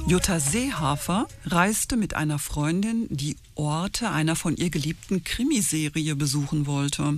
Jutta Seehafer reiste mit einer Freundin die Orte einer von ihr geliebten Krimiserie besuchen wollte.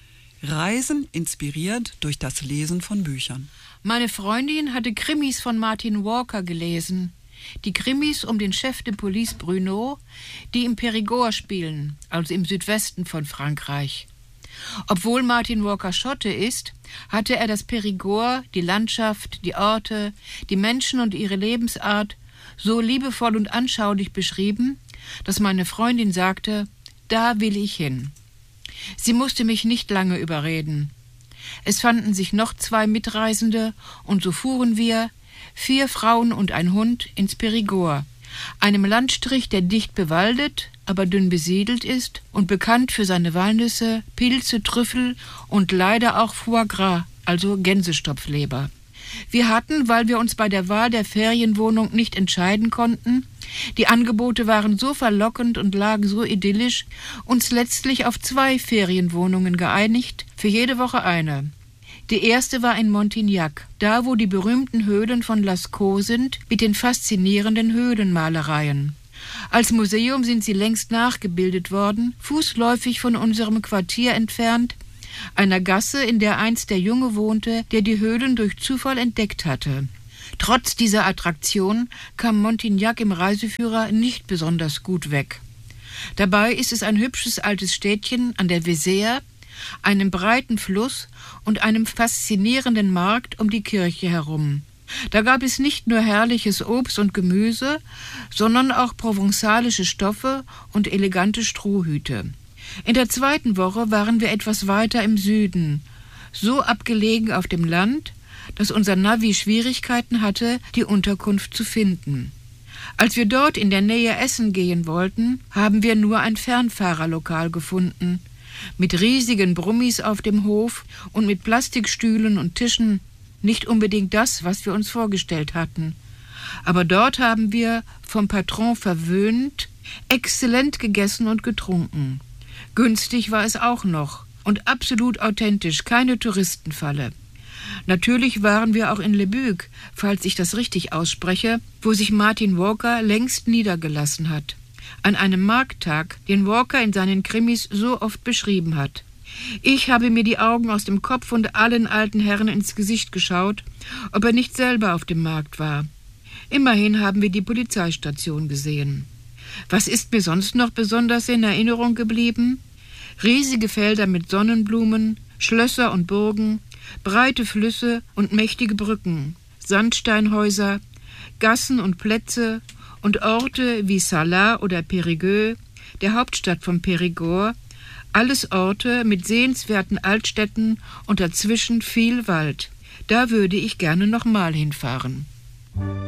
Reisen inspiriert durch das Lesen von Büchern. Meine Freundin hatte Krimis von Martin Walker gelesen. Die Krimis um den Chef de Police Bruno, die im Périgord spielen, also im Südwesten von Frankreich. Obwohl Martin Walker Schotte ist, hatte er das Périgord, die Landschaft, die Orte, die Menschen und ihre Lebensart so liebevoll und anschaulich beschrieben, dass meine Freundin sagte, da will ich hin. Sie musste mich nicht lange überreden. Es fanden sich noch 2 Mitreisende und so fuhren wir, 4 Frauen und ein Hund, ins Périgord, einem Landstrich, der dicht bewaldet, aber dünn besiedelt ist und bekannt für seine Walnüsse, Pilze, Trüffel und leider auch Foie Gras, also Gänsestopfleber. Wir hatten, weil wir uns bei der Wahl der Ferienwohnung nicht entscheiden konnten, die Angebote waren so verlockend und lagen so idyllisch, uns letztlich auf 2 Ferienwohnungen geeinigt, für jede Woche eine. Die erste war in Montignac, da wo die berühmten Höhlen von Lascaux sind, mit den faszinierenden Höhlenmalereien. Als Museum sind sie längst nachgebildet worden, fußläufig von unserem Quartier entfernt, einer Gasse, in der einst der Junge wohnte, der die Höhlen durch Zufall entdeckt hatte. Trotz dieser Attraktion kam Montignac im Reiseführer nicht besonders gut weg. Dabei ist es ein hübsches altes Städtchen an der Vézère, einem breiten Fluss und einem faszinierenden Markt um die Kirche herum. Da gab es nicht nur herrliches Obst und Gemüse, sondern auch provenzalische Stoffe und elegante Strohhüte. In der 2. Woche waren wir etwas weiter im Süden, so abgelegen auf dem Land, dass unser Navi Schwierigkeiten hatte, die Unterkunft zu finden. Als wir dort in der Nähe essen gehen wollten, haben wir nur ein Fernfahrerlokal gefunden, mit riesigen Brummis auf dem Hof und mit Plastikstühlen und Tischen, nicht unbedingt das, was wir uns vorgestellt hatten. Aber dort haben wir, vom Patron verwöhnt, exzellent gegessen und getrunken. Günstig war es auch noch und absolut authentisch, keine Touristenfalle. Natürlich waren wir auch in Le Buc, falls ich das richtig ausspreche, wo sich Martin Walker längst niedergelassen hat. An einem Markttag, den Walker in seinen Krimis so oft beschrieben hat. Ich habe mir die Augen aus dem Kopf und allen alten Herren ins Gesicht geschaut, ob er nicht selber auf dem Markt war. Immerhin haben wir die Polizeistation gesehen. Was ist mir sonst noch besonders in Erinnerung geblieben? Riesige Felder mit Sonnenblumen, Schlösser und Burgen, breite Flüsse und mächtige Brücken, Sandsteinhäuser, Gassen und Plätze und Orte wie Sarlat oder Périgueux, der Hauptstadt vom Périgord, alles Orte mit sehenswerten Altstädten und dazwischen viel Wald. Da würde ich gerne nochmal hinfahren.